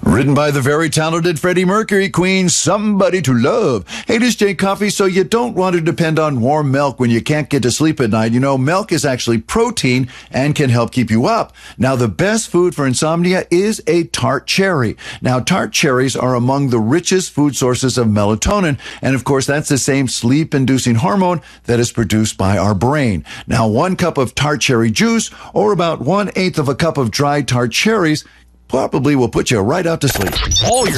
Written by the very talented Freddie Mercury, Queen, Somebody to Love. Hey, this is Jay Coffee. So you don't want to depend on warm milk when you can't get to sleep at night. You know, milk is actually protein and can help keep you up. Now, the best food for insomnia is a tart cherry. Now, tart cherries are among the richest food sources of melatonin. And of course, that's the same sleep-inducing hormone that is produced by our brain. Now, 1 cup of tart cherry juice or about 1/8 of a cup of dried tart cherries probably will put you right out to sleep. All your